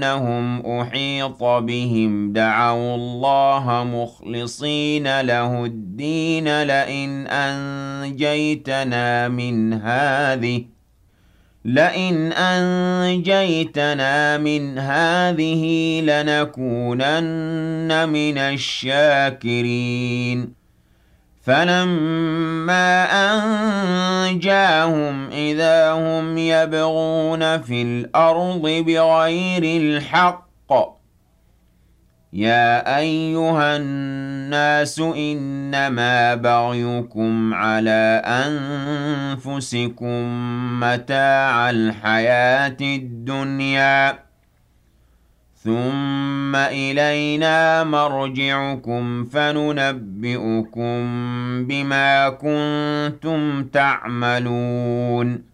أنهم أحيط بهم دعوا الله مخلصين له الدين لئن أنجيتنا من هذه لنكونن من الشاكرين فلما أنجاهم إذا هم يبغون في الأرض بغير الحق يا أيها الناس إنما بغيكم على أنفسكم متاع الحياة الدنيا ثم إلينا مرجعكم فننبئكم بما كنتم تعملون